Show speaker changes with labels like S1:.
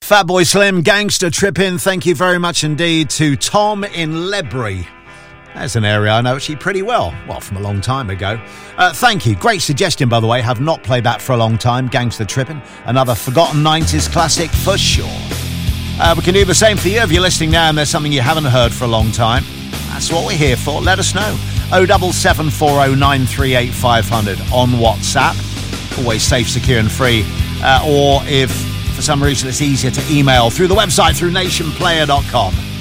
S1: Fatboy Slim, Gangster Trippin'. Thank you very much indeed to Tom in Ledbury. That's an area I know actually pretty well from a long time ago. Thank you. Great suggestion, by the way. Have not played that for a long time. Gangster Trippin'. Another forgotten 90s classic for sure. We can do the same for you if you're listening now and there's something you haven't heard for a long time. That's what we're here for. Let us know. 07740 938 500 on WhatsApp. Always safe, secure and free. Or if for some reason it's easier to email through the website, through nationplayer.com.